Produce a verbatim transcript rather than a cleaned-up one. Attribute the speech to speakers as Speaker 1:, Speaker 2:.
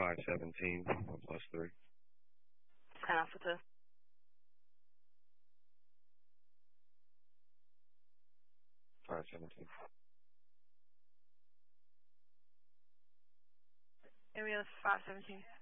Speaker 1: five seventeen plus three.
Speaker 2: ten Alpha two.
Speaker 1: five seventeen.
Speaker 2: Area five seventeen.